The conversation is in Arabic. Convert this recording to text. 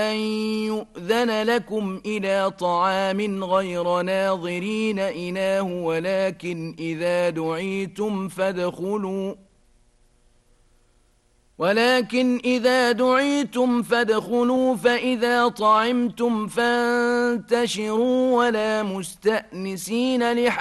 أن يؤذن لكم إلى طعام غير ناظرين إناه ولكن إذا دعيتم فادخلوا فإذا طعمتم فانتشروا ولا مستأنسين